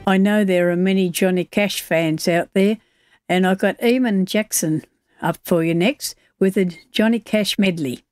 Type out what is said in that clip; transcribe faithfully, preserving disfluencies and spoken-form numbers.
I know there are many Johnny Cash fans out there, and I've got Eamon Jackson up for you next with a Johnny Cash medley.